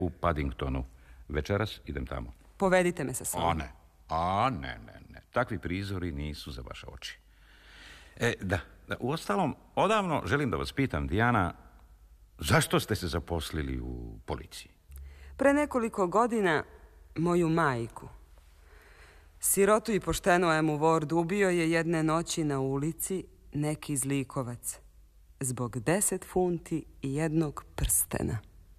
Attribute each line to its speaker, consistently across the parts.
Speaker 1: u Paddingtonu. Večeras idem tamo.
Speaker 2: Povedite me sa sobom.
Speaker 1: Ne. Takvi prizori nisu za vaše oči. Da, uostalom, odavno želim da vas pitam, Dijana, zašto ste se zaposlili u policiji?
Speaker 2: Pre nekoliko godina moju majku, sirotu i poštenu Emu Ward, ubio je jedne noći na ulici neki zlikovac zbog 10 funti i jednog prstena.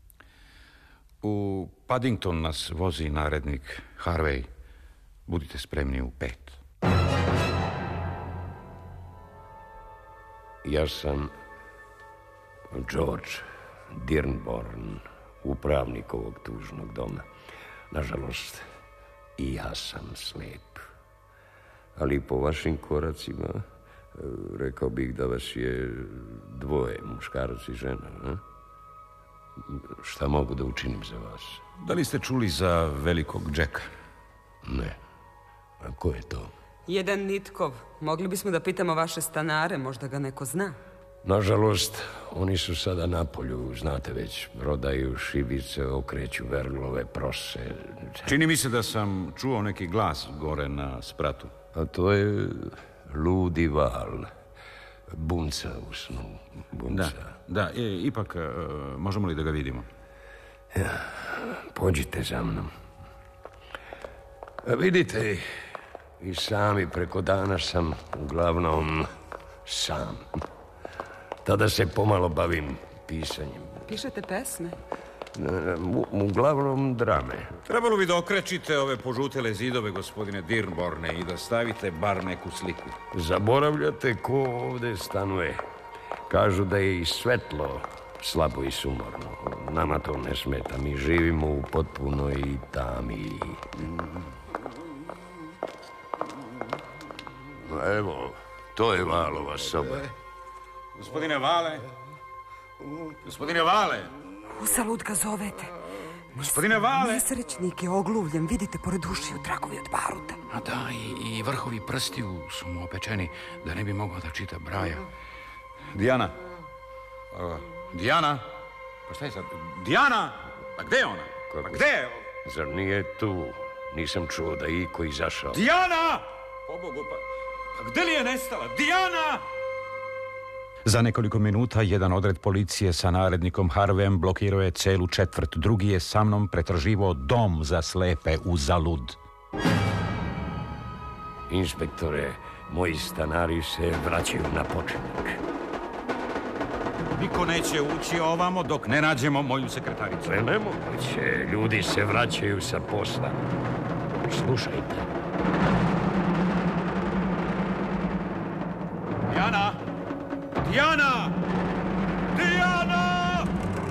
Speaker 1: U Paddington nas vozi narednik Harvey. Budite spremni u 5.
Speaker 3: Ja sam George Dearborn, upravnik ovog tužnog doma. Nažalost, i ja sam slep. Ali po vašim koracima rekao bih da vas je 2, muškarac i žena. Ne? Šta mogu da učinim za vas?
Speaker 1: Da li ste čuli za velikog Jacka?
Speaker 3: Ne. A ko je to?
Speaker 2: Jedan Nitkov. Mogli bismo da pitamo vaše stanare, možda ga neko zna.
Speaker 3: Nažalost, oni su sada na polju, znate već, prodaju šibice, okreću verglove, prose.
Speaker 1: Čini mi se da sam čuo neki glas gore na spratu.
Speaker 3: A to je ludi val. Bunca u snu. Bunca.
Speaker 1: Da, ipak možemo li da ga vidimo?
Speaker 3: Ja, pođite za mnom. Vidite, i sami preko dana sam uglavnom sam. Tada se pomalo bavim pisanjem.
Speaker 2: Pišete pesme?
Speaker 3: Uglavnom drame.
Speaker 1: Trebalo bi da okrećite ove požutele zidove, gospodine Dearborne, i da stavite bar neku sliku.
Speaker 3: Zaboravljate ko ovde stanuje. Kažu da je i svetlo slabo i sumorno. Nama to ne smeta. Mi živimo u potpunoj tami. Evo, to je Valova soba.
Speaker 1: Gospodine Vale! Gospodine Vale!
Speaker 2: Uzalud ga zovete.
Speaker 1: Gospodine Vale!
Speaker 2: Nesrećnik je ogluvljen, vidite pored ušiju tragovi od baruta.
Speaker 1: A da, i vrhovi prstiju su mu opečeni, da ne bi mogao da čita braja. Dijana! Dijana! Pa šta je sad? Dijana! Pa gde je ona? Pa gde je?
Speaker 3: Zar nije tu? Nisam čuo da je iko izašao.
Speaker 1: Dijana! Pobogu, pa gde li je nestala? Dijana! Za nekoliko minuta jedan odred policije sa narednikom Harveyem blokirao je celu četvrt. Drugi je sa mnom pretraživao dom za slepe u Zalud.
Speaker 3: Inspektore, moji stanari se vraćaju na početak.
Speaker 1: Niko neće ući ovamo dok ne nađemo moju sekretaricu.
Speaker 3: Nemoguće, ljudi se vraćaju sa posla. Slušajte.
Speaker 1: Dijana! Dijana! Dijana!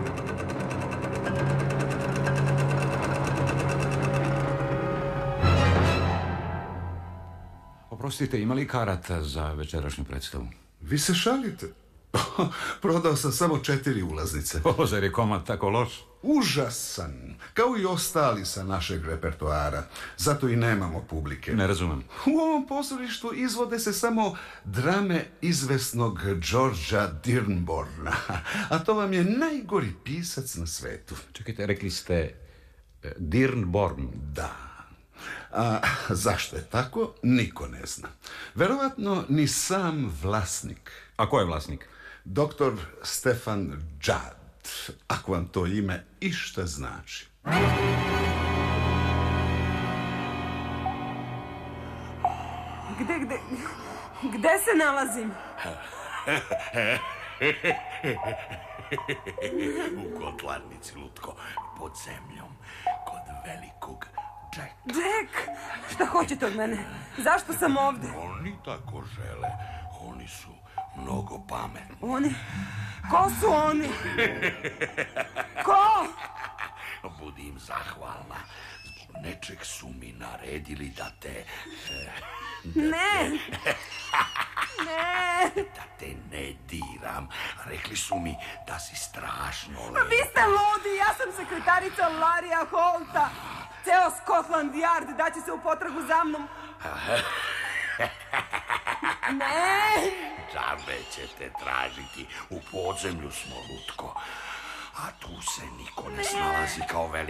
Speaker 1: Oprostite, ima li karata za večerašnju predstavu?
Speaker 4: Vi se šalite? Prodao sam samo 4 ulaznice.
Speaker 1: Zar je komad tako loš?
Speaker 4: Užasan, kao i ostali sa našeg repertoara. Zato i nemamo publike.
Speaker 1: Ne razumem.
Speaker 4: U ovom pozorištu izvode se samo drame izvesnog Georgea Dearborna. A to vam je najgori pisac na svetu.
Speaker 1: Čekajte, rekli ste Dearborn.
Speaker 4: Da. A zašto je tako, niko ne zna. Verovatno ni sam vlasnik.
Speaker 1: A ko je vlasnik?
Speaker 4: Doktor Stefan Judd. Ako vam to ime išta znači.
Speaker 2: Gde se nalazim?
Speaker 5: U kotlarnici, lutko, pod zemljom, kod velikog Jacka.
Speaker 2: Jack! Šta hoćete od mene? Zašto sam ovde?
Speaker 5: Oni tako žele. Oni su mnogo pametni.
Speaker 2: Oni? Ko su oni? Ko?
Speaker 5: Budi im zahvalna. Zbog nečeg su mi naredili da te...
Speaker 2: Ne! Ne!
Speaker 5: Da te ne diram. Rekli su mi da si strašno lepa.
Speaker 2: Vi ste ludi, ja sam sekretarica Larija Holta. Ceo Scotland Yard daće se u potragu za mnom. Ne!
Speaker 5: Džabe ćete tražiti. U podzemlju smo, lutko. a tu se niko ne snalazi kao veliki